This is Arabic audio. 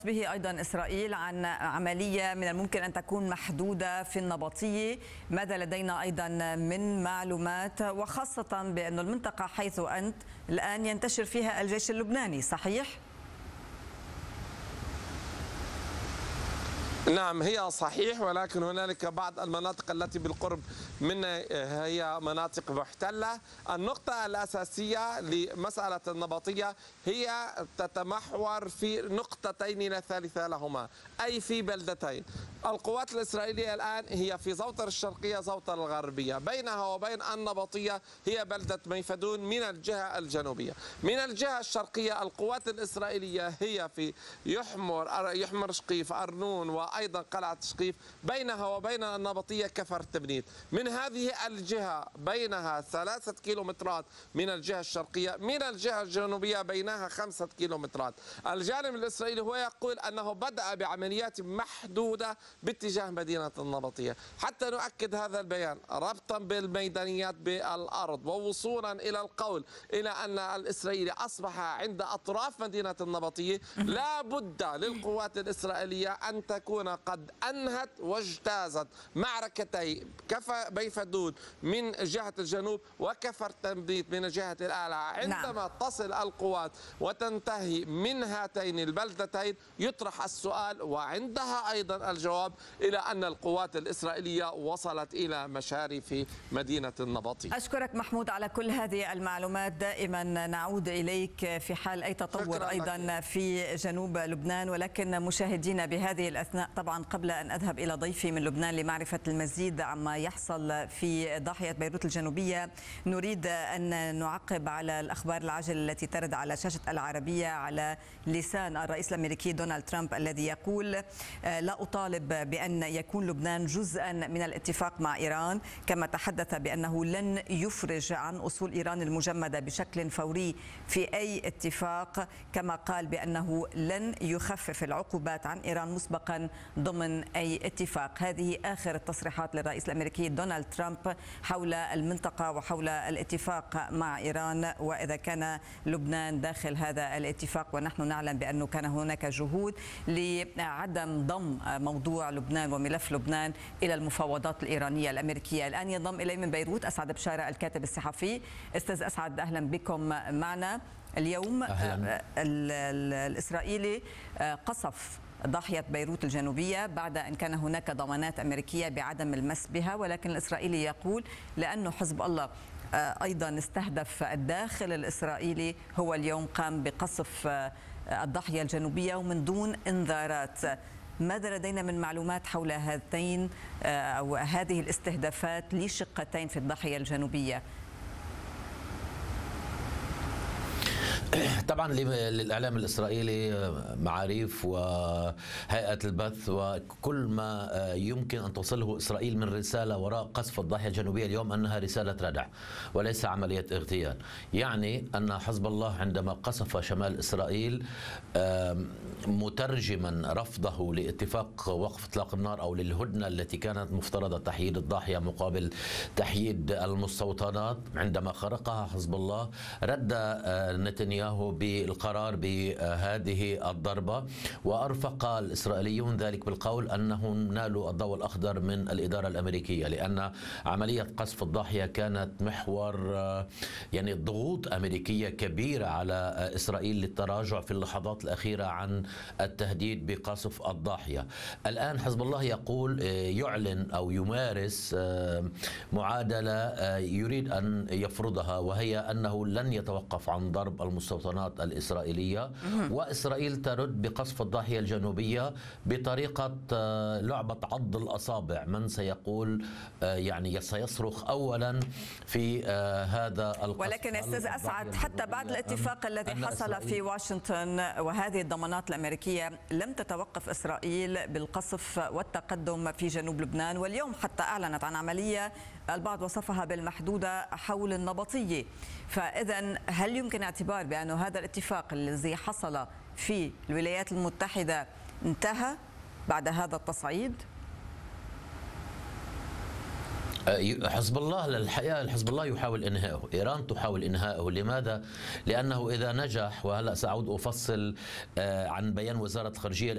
به أيضا إسرائيل عن عملية من الممكن أن تكون محدودة في النبطية. ماذا لدينا أيضا من معلومات، وخاصة بأن المنطقة حيث أنت الآن ينتشر فيها الجيش اللبناني، صحيح؟ نعم هي صحيح، ولكن هنالك بعض المناطق التي بالقرب منها هي مناطق محتلة. النقطة الأساسية لمسألة النبطية هي تتمحور في نقطتين لا ثالث لهما، أي في بلدتين. القوات الإسرائيلية الآن هي في زوطر الشرقية زوطر الغربية، بينها وبين النبطية هي بلدة ميفدون من الجهة الجنوبية. من الجهة الشرقية القوات الإسرائيلية هي في يحمر شقيف أرنون وأيضا قلعة شقيف، بينها وبين النبطية كفر تبنيت. من هذه الجهة بينها 3 كيلومترات من الجهة الشرقية، من الجهة الجنوبية بينها 5 كيلومترات. الجانب الإسرائيلي هو يقول أنه بدأ بعمليات محدودة باتجاه مدينة النبطية. حتى نؤكد هذا البيان ربطا بالميدانيات بالأرض ووصولا إلى القول إلى أن الإسرائيلي أصبح عند أطراف مدينة النبطية، لا بد للقوات الإسرائيلية أن تكون قد أنهت واجتازت معركتي ميفدون من جهة الجنوب وكفر تبنيت من جهة الأعلى. عندما تصل القوات وتنتهي من هاتين البلدتين يطرح السؤال وعندها أيضا الجواب إلى أن القوات الإسرائيلية وصلت إلى مشارف مدينة النبطية. أشكرك محمود على كل هذه المعلومات. دائما نعود إليك في حال أي تطور أيضا في جنوب لبنان. ولكن مشاهدينا بهذه الأثناء، طبعا قبل أن أذهب إلى ضيفي من لبنان لمعرفة المزيد عما يحصل في ضاحية بيروت الجنوبية، نريد أن نعقب على الأخبار العاجلة التي ترد على شاشة العربية على لسان الرئيس الأمريكي دونالد ترامب الذي يقول: لا أطالب بأن يكون لبنان جزءا من الاتفاق مع إيران، كما تحدث بأنه لن يفرج عن أصول إيران المجمدة بشكل فوري في أي اتفاق، كما قال بأنه لن يخفف العقوبات عن إيران مسبقا ضمن أي اتفاق. هذه آخر التصريحات للرئيس الأمريكي دونالد ترامب حول المنطقة وحول الاتفاق مع إيران، وإذا كان لبنان داخل هذا الاتفاق. ونحن نعلم بأنه كان هناك جهود لعدم ضم موضوع لبنان وملف لبنان إلى المفاوضات الإيرانية الأمريكية. الآن ينضم إلي من بيروت أسعد بشارة الكاتب الصحفي. أستاذ أسعد، أهلا بكم معنا. اليوم الإسرائيلي قصف ضاحية بيروت الجنوبية بعد أن كان هناك ضمانات أمريكية بعدم المس بها، ولكن الإسرائيلي يقول لأنه حزب الله أيضا استهدف الداخل الإسرائيلي هو اليوم قام بقصف الضاحية الجنوبية ومن دون إنذارات. ماذا لدينا من معلومات حول هاتين أو هذه الاستهدافات لشقتين في الضاحية الجنوبية؟ طبعا للإعلام الإسرائيلي معاريف وهيئة البث وكل ما يمكن أن توصله إسرائيل من رسالة وراء قصف الضاحية الجنوبية اليوم أنها رسالة ردع وليس عملية اغتيال. يعني أن حزب الله عندما قصف شمال إسرائيل مترجما رفضه لاتفاق وقف إطلاق النار أو للهدنة التي كانت مفترضة تحييد الضاحية مقابل تحييد المستوطنات، عندما خرقها حزب الله رد نتنياهو بالقرار بهذه الضربة، وأرفق الإسرائيليون ذلك بالقول أنهم نالوا الضوء الأخضر من الإدارة الأمريكية، لأن عملية قصف الضاحية كانت محور يعني ضغوط أمريكية كبيرة على إسرائيل للتراجع في اللحظات الأخيرة عن التهديد بقصف الضاحية. الآن حزب الله يقول يعلن أو يمارس معادلة يريد أن يفرضها، وهي أنه لن يتوقف عن ضرب المستوطنات الإسرائيلية، وإسرائيل ترد بقصف الضاحية الجنوبية بطريقة لعبة عض الأصابع. من سيقول يعني سيصرخ أولا في هذا القصف؟ ولكن أستاذ أسعد، حتى بعد الاتفاق الذي حصل في واشنطن وهذه الضمانات الأمريكية لم تتوقف إسرائيل بالقصف والتقدم في جنوب لبنان، واليوم حتى أعلنت عن عملية البعض وصفها بالمحدودة حول النبطية. فإذا هل يمكن اعتبار بأن هذا الاتفاق الذي حصل في الولايات المتحدة انتهى بعد هذا التصعيد؟ حزب الله الحقيقة حزب الله يحاول إنهائه، إيران تحاول إنهائه. لماذا؟ لأنه إذا نجح، وهلأ سأعود أفصل عن بيان وزارة الخارجية